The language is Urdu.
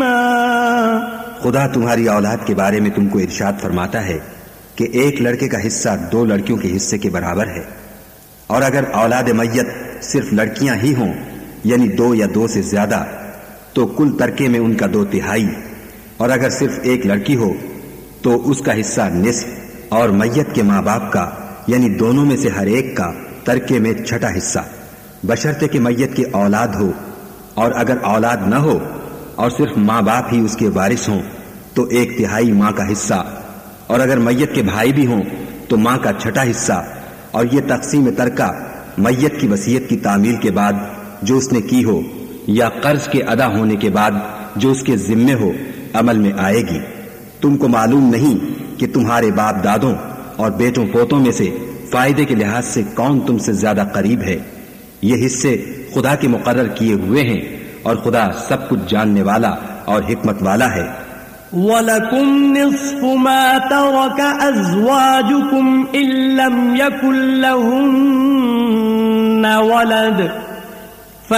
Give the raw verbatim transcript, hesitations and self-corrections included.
خدا تمہاری اولاد کے بارے میں تم کو ارشاد فرماتا ہے کہ ایک لڑکے کا حصہ دو لڑکیوں کے حصے کے برابر ہے، اور اگر اولاد میت صرف لڑکیاں ہی ہوں یعنی دو یا دو سے زیادہ تو کل ترکے میں ان کا دو تہائی، اور اگر صرف ایک لڑکی ہو تو اس کا حصہ نصف، اور میت کے ماں باپ کا یعنی دونوں میں سے ہر ایک کا ترکے میں چھٹا حصہ، بشرطے کہ میت کی اولاد ہو، اور اگر اولاد نہ ہو اور صرف ماں باپ ہی اس کے وارث ہوں تو ایک تہائی ماں کا حصہ، اور اگر میت کے بھائی بھی ہوں تو ماں کا چھٹا حصہ، اور یہ تقسیم ترکہ میت کی وصیت کی تعمیل کے بعد جو اس نے کی ہو یا قرض کے ادا ہونے کے بعد جو اس کے ذمے ہو عمل میں آئے گی۔ تم کو معلوم نہیں کہ تمہارے باپ دادوں اور بیٹوں پوتوں میں سے فائدے کے لحاظ سے کون تم سے زیادہ قریب ہے؟ یہ حصے خدا کے مقرر کیے ہوئے ہیں، اور خدا سب کچھ جاننے والا اور حکمت والا ہے۔ وَلَكُمْ نِصْفُ مَا تَرَكَ أَزْوَاجُكُمْ إِن لَّمْ يَكُن لَّهُنَّ وَلَدٌ